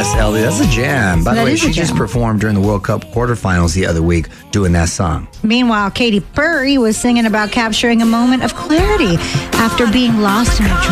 Yes, Ellie, that's a jam. By the way, she just performed during the World Cup quarterfinals the other week doing that song. Meanwhile, Katy Perry was singing about capturing a moment of clarity after being lost in a